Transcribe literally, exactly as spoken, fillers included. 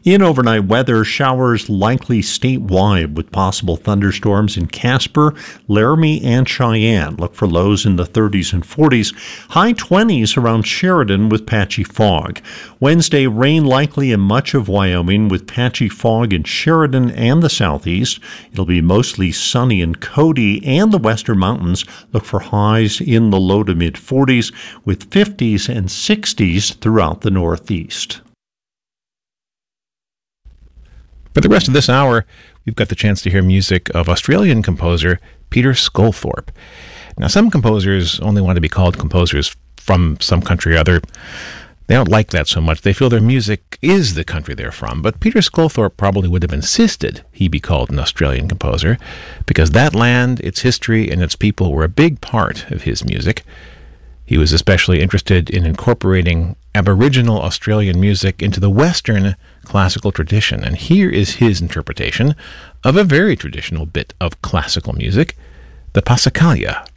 In overnight weather, showers likely statewide with possible thunderstorms in Casper, Laramie, and Cheyenne. Look for lows in the thirties and forties. High twenties around Sheridan with patchy fog. Wednesday, rain likely in much of Wyoming with patchy fog in Sheridan and the southeast. It'll be mostly sunny in Cody and the western mountains. Look for highs in the low to mid forties with fifties and sixties throughout the northeast. For the rest of this hour, we've got the chance to hear music of Australian composer Peter Sculthorpe. Now, some composers only want to be called composers from some country or other. They don't like that so much. They feel their music is the country they're from. But Peter Sculthorpe probably would have insisted he be called an Australian composer because that land, its history, and its people were a big part of his music. He was especially interested in incorporating Aboriginal Australian music into the Western classical tradition, and here is his interpretation of a very traditional bit of classical music, the Passacaglia.